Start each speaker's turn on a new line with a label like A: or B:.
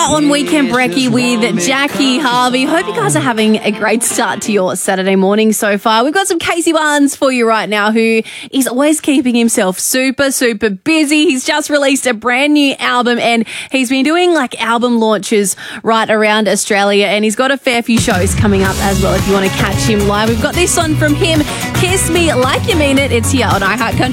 A: on Weekend Brekkie with Jackie Harvey. Hope you guys are having a great start to your Saturday morning so far. We've got some Casey Barnes for you right now, who is always keeping himself super, super busy. He's just released a brand new album and he's been doing like album launches right around Australia, and he's got a fair few shows coming up as well if you want to catch him live. We've got this one from him, Kiss Me Like You Mean It. It's here on iHeart Country.